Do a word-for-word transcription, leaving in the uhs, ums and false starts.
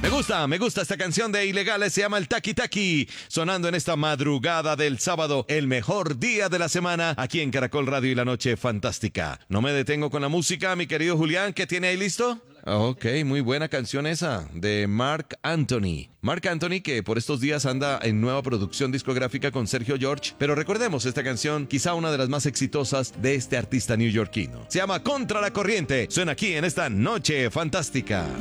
Me gusta, me gusta esta canción de Ilegales, se llama el Taki Taki, sonando en esta madrugada del sábado, el mejor día de la semana, aquí en Caracol Radio y la Noche Fantástica. No me detengo con la música, mi querido Julián, ¿qué tiene ahí listo? Ok, muy buena canción esa, de Marc Anthony. Marc Anthony, que por estos días anda en nueva producción discográfica con Sergio George, pero recordemos esta canción, quizá una de las más exitosas de este artista neoyorquino. Se llama Contra la Corriente, suena aquí en esta Noche Fantástica.